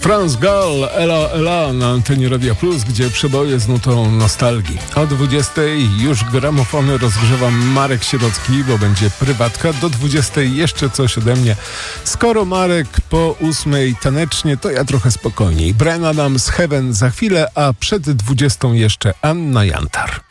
Trans Girl, Ela Ela na antenie Radia Plus, gdzie przeboje z nutą nostalgii. O 20 już gramofony rozgrzewa Marek Sierocki, bo będzie prywatka. Do 20 jeszcze coś ode mnie. Skoro Marek po 8 tanecznie, to ja trochę spokojniej. Bryan Adams, Heaven za chwilę, a przed 20 jeszcze Anna Jantar.